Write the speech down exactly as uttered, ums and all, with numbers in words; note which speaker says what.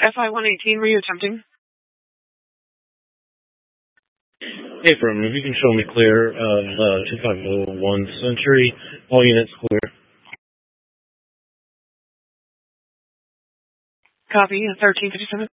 Speaker 1: F I one eighteen, were you attempting?
Speaker 2: Hey, from if you can show me clear of uh, two five zero one Century, all units clear.
Speaker 1: Copy, thirteen fifty-seven.